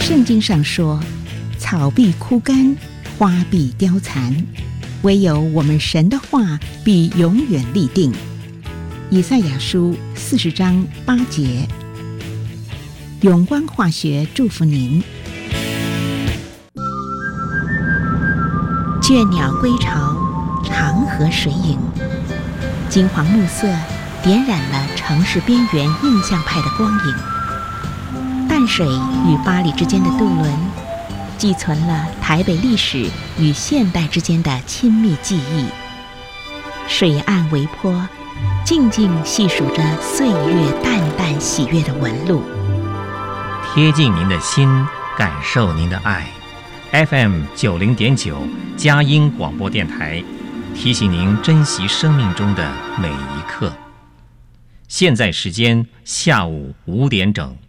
圣经上说，草必枯干，花必凋残，唯有我们神的话必永远立定。以赛亚书40章8节。永光化学祝福您。倦鸟归巢，长河水影，金黄暮色点染了城市边缘印象派的光影。淡水与八里之间的渡轮，寄存了台北历史与现代之间的亲密记忆。水岸微波，静静细数着岁月淡淡喜悦的纹路。 贴近您的心，感受您的爱。FM 90.9佳音广播电台，提醒您珍惜生命中的每一刻。现在时间下午5点整。